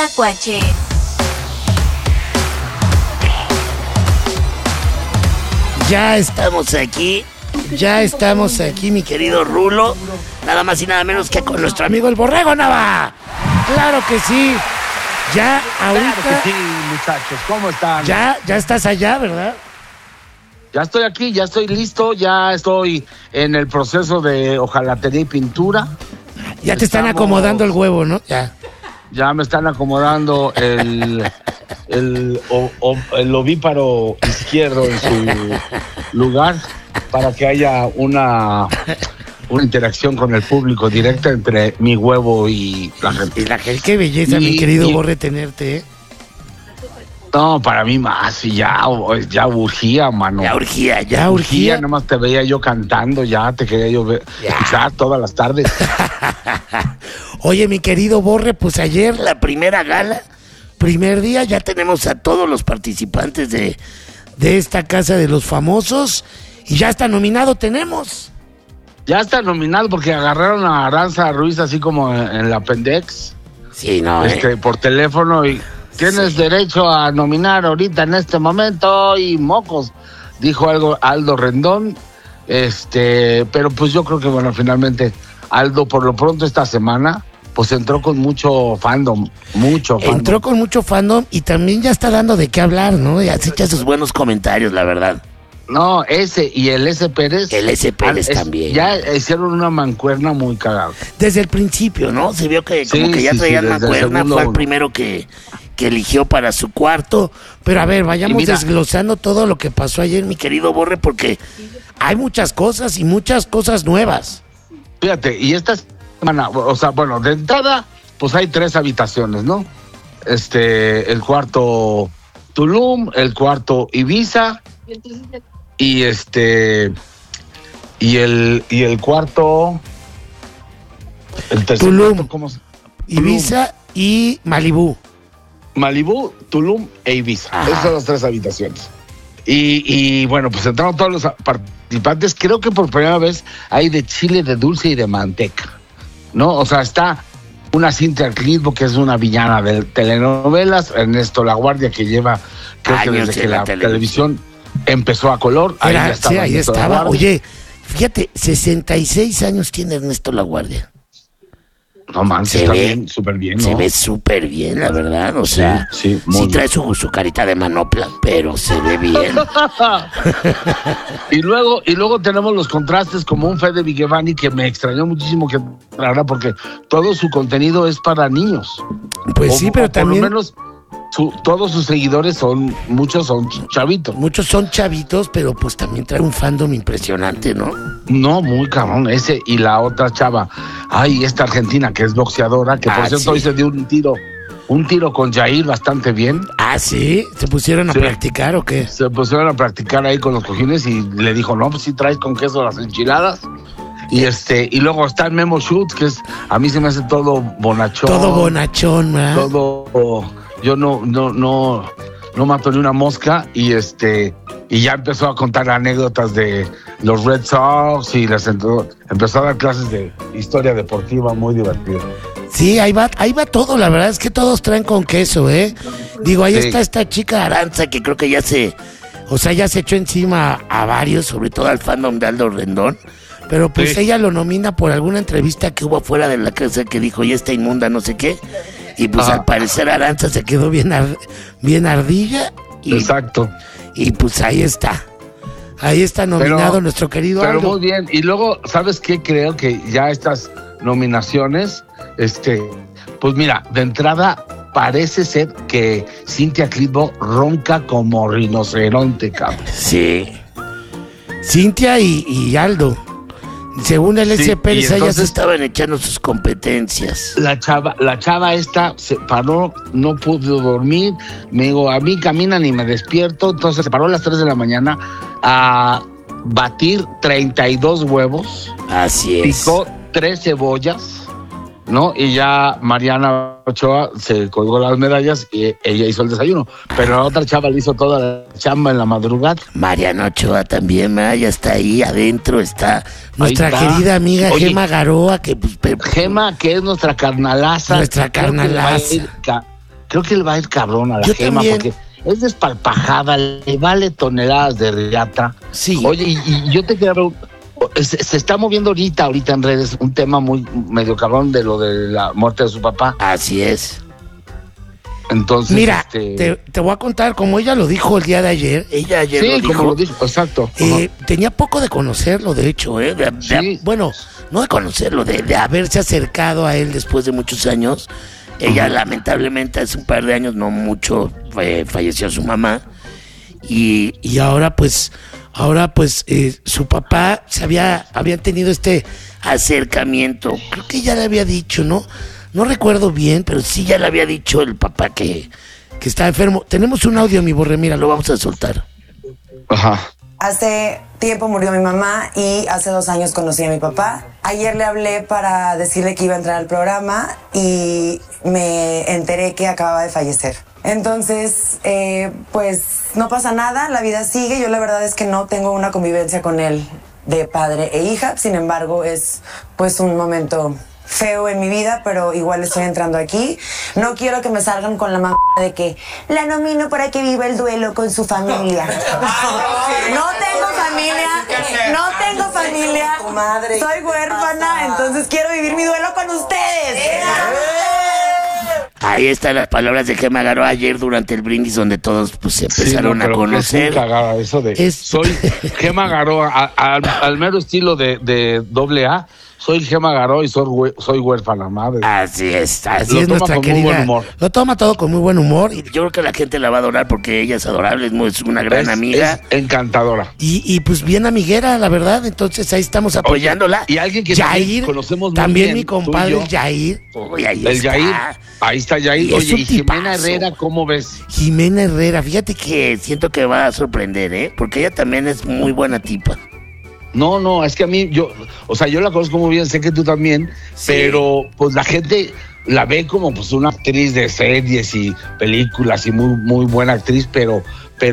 Tacuache. Ya estamos aquí, mi querido Rulo. Nada más y nada menos que con nuestro amigo el Borrego Nava. Claro que sí. Ya ahorita. Claro que sí, muchachos, ¿cómo están? Ya estás allá, ¿verdad? Ya estoy aquí, ya estoy listo, ya estoy en el proceso de hojalatería y pintura. Ya te están acomodando el huevo, ¿no? Ya me están acomodando el ovíparo izquierdo en su lugar para que haya una interacción con el público directa entre mi huevo y la gente. Y la gente, qué belleza, mi querido Borre, tenerte, ¿eh? No, para mí más, y ya urgía, mano. Ya urgía. Nomás te veía yo cantando, ya te quería yo ver, escuchar todas las tardes. Oye, mi querido Borre, pues ayer la primera gala, primer día, ya tenemos a todos los participantes de esta Casa de los Famosos y ya está nominado, tenemos. Ya está nominado porque agarraron a Aranza Ruiz así como en la Pendex. Sí, no, por teléfono y tienes derecho a nominar ahorita en este momento y mocos, dijo algo Aldo Rendón, pero pues yo creo que bueno, finalmente Aldo por lo pronto esta semana pues entró con mucho fandom. Entró con mucho fandom y también ya está dando de qué hablar, ¿no? Ya se echa sus buenos comentarios, la verdad. No, ese y el S. Pérez. El S. Pérez también. Ya hicieron una mancuerna muy cagada. Desde el principio, ¿no? Se vio que como que ya traían mancuerna, fue el primero que eligió para su cuarto. Pero a ver, vayamos desglosando todo lo que pasó ayer, mi querido Borre, porque hay muchas cosas y muchas cosas nuevas. Fíjate, y esta semana, o sea, bueno, de entrada, pues hay 3 habitaciones, ¿no? El cuarto Tulum, el cuarto Ibiza y el cuarto el tercer Tulum, cuarto, ¿cómo se? Ibiza y Malibú, Tulum e Ibiza. Ajá. Esas son las 3 habitaciones. Y bueno, pues entraron todos los participantes. Creo que por primera vez hay de chile, de dulce y de manteca, ¿no? O sea, está una Cintia Clitbo, que es una villana de telenovelas, Ernesto Laguardia, que lleva, creo que desde que la televisión empezó a color. Ahí estaba. Oye, fíjate, 66 años tiene Ernesto Laguardia. No manches, está bien, súper bien, ¿no? Se ve súper bien, la verdad, o sea, sí trae su carita de manopla, pero se ve bien. y luego tenemos los contrastes, como un Fede Vigevani, que me extrañó muchísimo que entrara, porque todo su contenido es para niños. Pues sí, pero también por lo menos todos sus seguidores muchos son chavitos. Muchos son chavitos, pero pues también trae un fandom impresionante, ¿no? No, muy cabrón, ese y la otra chava. Ay, esta argentina que es boxeadora, que por cierto hoy se dio un tiro con Jair bastante bien. Ah, ¿sí? ¿Se pusieron a practicar o qué? Se pusieron a practicar ahí con los cojines y le dijo, no, pues sí traes con queso las enchiladas. Y luego está el Memo Shoot, que a mí se me hace todo bonachón. Todo bonachón, ¿verdad? Yo no mato ni una mosca y ya empezó a contar anécdotas de los Red Sox y empezó a dar clases de historia deportiva muy divertida. Sí, ahí va todo, la verdad es que todos traen con queso, ¿eh? Digo, ahí está esta chica Aranza que creo que ya se echó encima a varios, sobre todo al fandom de Aldo Rendón. Pero pues ella lo nomina por alguna entrevista que hubo fuera de la casa que dijo, ya está inmunda, no sé qué. Y pues al parecer Aranza se quedó bien ardilla. Exacto. Y pues ahí está. Ahí está nominado nuestro querido Aldo. Pero muy bien. Y luego, ¿sabes qué? Creo que ya estas nominaciones, pues mira, de entrada parece ser que Cintia Clitbo ronca como rinoceronte, cabrón. Sí. Cintia y Aldo. Según el S. Pérez, ellas estaban echando sus competencias. La chava esta se paró, no pudo dormir. Me dijo, a mí caminan y me despierto. Entonces se paró a las 3 de la mañana a batir 32 huevos. Así es. Picó 3 cebollas, ¿no? Y ya Mariana Ochoa se colgó las medallas y ella hizo el desayuno. Pero la otra chava le hizo toda la chamba en la madrugada. Mariana Ochoa también, ya está ahí adentro, está nuestra querida amiga Gema Garoa, que pues... Gema, que es nuestra carnalaza. Nuestra carnalaza. creo que le va a ir cabrón a la Yo Gema, también. porque es despalpajada, le vale toneladas de riata. Sí. Oye, y yo te quiero preguntar, se está moviendo ahorita en redes un tema muy medio cabrón de lo de la muerte de su papá. Así es. Entonces, Mira, te voy a contar, como ella lo dijo el día de ayer, ella ayer sí, lo dijo. como lo dijo, exacto. Tenía poco de conocerlo, de hecho, Sí. bueno, no de conocerlo, de haberse acercado a él después de muchos años. Ella lamentablemente hace un par de años, no mucho, falleció su mamá. Y ahora pues su papá habían tenido este acercamiento. Creo que ya le había dicho, no recuerdo bien, pero sí ya le había dicho el papá que está enfermo. Tenemos un audio, mi Borre, mira, lo vamos a soltar. Ajá. Hace tiempo murió mi mamá y hace 2 años conocí a mi papá. Ayer le hablé para decirle que iba a entrar al programa y me enteré que acababa de fallecer. Entonces, pues no pasa nada, la vida sigue. Yo la verdad es que no tengo una convivencia con él de padre e hija. Sin embargo, es pues un momento feo en mi vida, pero igual estoy entrando aquí. No quiero que me salgan con la mamá de que la nomino para que viva el duelo con su familia. No tengo familia, soy huérfana, entonces quiero vivir mi duelo con ustedes. Ahí están las palabras de Gema Garó ayer durante el brindis, donde todos pues se empezaron a conocer. Es muy cagada eso de soy Gema Garó, al mero estilo de AA. Soy Gema Garó y soy huérfana, madre. Así es Lo toma nuestra con querida. muy buen humor. Lo toma todo con muy buen humor y yo creo que la gente la va a adorar porque ella es adorable, es una gran amiga. Es encantadora. Y pues bien amiguera, la verdad, entonces ahí estamos apoyándola. Y alguien que Yair, también conocemos muy también bien, mi compadre tú y yo. Yair. Uy, ahí El está. Yair, ahí está Yair. Y es Oye, un y Jimena tipazo. Herrera, ¿cómo ves? Jimena Herrera, fíjate que siento que va a sorprender, porque ella también es muy buena tipa. No, es que a mí, yo la conozco muy bien, sé que tú también, Sí. pero pues la gente la ve como pues una actriz de series y películas y muy, muy buena actriz, pero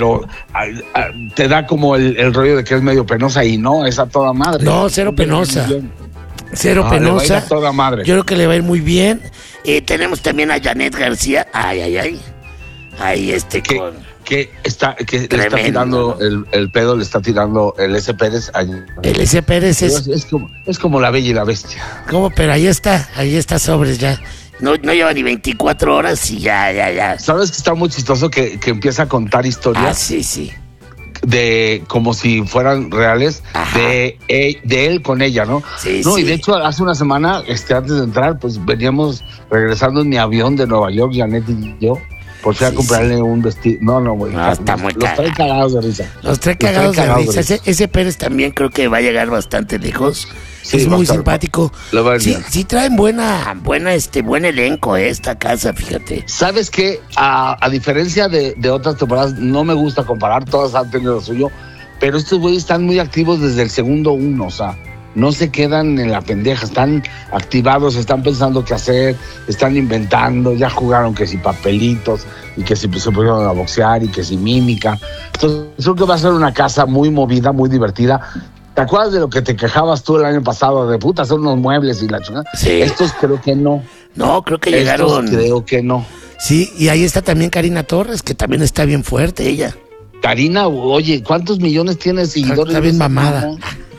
te da como el rollo de que es medio penosa y no, es a toda madre. No, cero penosa. Cero Le va a ir penosa. a toda madre. Yo creo que le va a ir muy bien. Tenemos también a Janet García. Ay. Ahí Que le está Tremendo, tirando el pedo, le está tirando el S. Pérez. el S. Pérez Es como la Bella y la Bestia. ¿Cómo? Pero ahí está sobres ya. No lleva ni 24 horas y ya. ¿Sabes que está muy chistoso que empieza a contar historias? Sí. De como si fueran reales. Ajá. de él con ella, ¿no? Sí, no, sí. y de hecho hace una semana, antes de entrar, pues veníamos regresando en mi avión de Nueva York, Janet y yo, por si a Sí, comprarle un vestido. No, güey. No, está muy Los trae cagado. cagados de risa. Los trae cagados de risa. Ese Pérez también creo que va a llegar bastante lejos. Sí, es va a muy estar- simpático. lo va a ir Sí, bien. sí traen buen elenco esta casa, fíjate. ¿Sabes qué? A diferencia de otras temporadas, no me gusta comparar, todas han tenido lo suyo, pero estos güeyes están muy activos desde el segundo uno, o sea, no se quedan en la pendeja, están activados, están pensando qué hacer, están inventando, ya jugaron que si papelitos, y que si pues, se pusieron a boxear, y que si mímica. Entonces, creo que va a ser una casa muy movida, muy divertida. ¿Te acuerdas de lo que te quejabas tú el año pasado? De puta, son unos muebles y la chingada. Sí. Estos creo que no. No, creo que Estos llegaron. creo que no. Sí, y ahí está también Karina Torres, que también está bien fuerte ella. Karina, oye, ¿cuántos millones tiene de seguidores? Está bien mamada.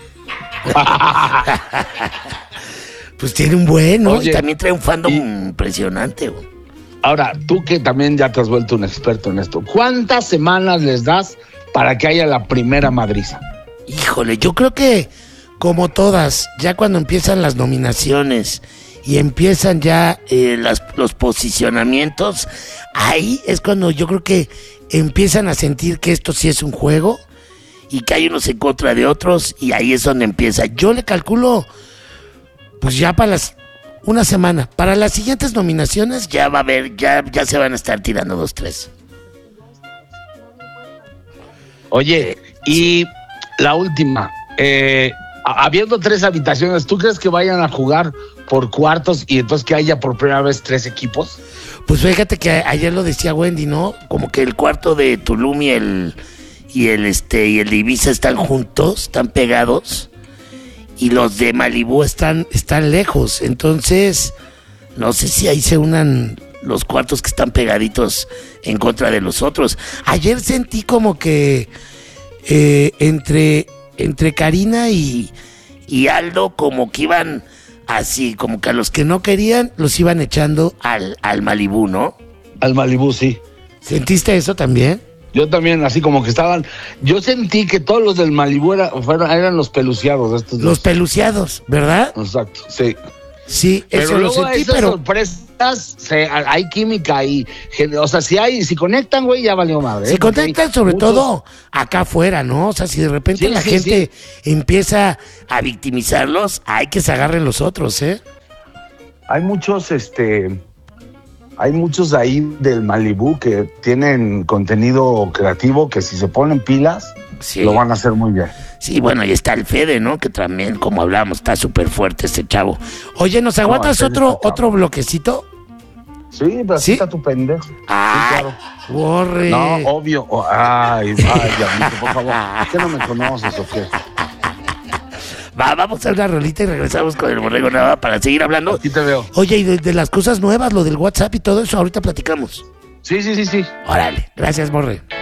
Pues tiene un buen, ¿no? Oye, Y también trae un fandom y- impresionante, güey. Ahora, tú que también ya te has vuelto un experto en esto, ¿cuántas semanas les das para que haya la primera madriza? Híjole, yo creo que como todas, ya cuando empiezan las nominaciones y empiezan ya los posicionamientos, ahí es cuando yo creo que empiezan a sentir que esto sí es un juego y que hay unos en contra de otros y ahí es donde empieza. Yo le calculo, pues ya para una semana. Para las siguientes nominaciones ya va a haber, ya se van a estar tirando 2, 3. Oye, y la última, habiendo 3 habitaciones, ¿tú crees que vayan a jugar por cuartos y entonces que haya por primera vez 3 equipos? Pues fíjate que ayer lo decía Wendy, ¿no? Como que el cuarto de Tulum y el de Ibiza están juntos, están pegados, y los de Malibú están lejos. Entonces, no sé si ahí se unan los cuartos que están pegaditos en contra de los otros. Ayer sentí como que entre Karina y Aldo como que iban así, como que a los que no querían los iban echando al Malibú, ¿no? Al Malibú, sí. ¿Sentiste eso también? Yo también, así como que estaban... Yo sentí que todos los del Malibú eran los peluciados de estos Los dos. Peluciados, ¿verdad? Exacto, sí. Sí, Pero eso lo luego sentí, esas pero... sorpresas, hay química y... O sea, si conectan, güey, ya valió madre. Se conectan sobre muchos... todo acá afuera, ¿no? O sea, si de repente Sí, la sí, gente empieza a victimizarlos, hay que se agarren los otros, ¿eh? Hay muchos ahí del Malibú que tienen contenido creativo que si se ponen pilas, Sí. lo van a hacer muy bien. Sí, bueno, y está el Fede, ¿no? Que también, como hablamos, está súper fuerte este chavo. Oye, ¿nos aguantas Fede está otro cabrón. bloquecito? Sí, pero ¿Sí? así está tu pendejo. Ay, Sí, claro. Borre. No, obvio. Ay, diablito, por favor. ¿Qué no me conoces o qué? Vamos a una rolita y regresamos con el Borrego Nava para seguir hablando. Aquí te veo. Oye, y de las cosas nuevas, lo del WhatsApp y todo eso, ahorita platicamos. Sí. Órale, gracias, Borre.